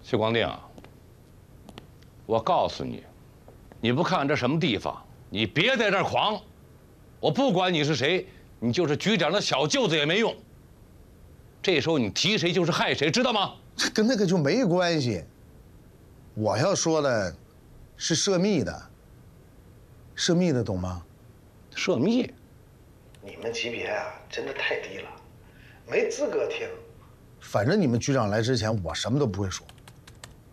谢光定，我告诉你，你不看这什么地方，你别在这儿狂。我不管你是谁，你就是局长的小舅子也没用。这时候你提谁就是害谁，知道吗？ 这跟那个就没关系。我要说的，是涉密的。涉密的懂吗？ 涉密？ 你们级别啊，真的太低了，没资格听。反正你们局长来之前，我什么都不会说。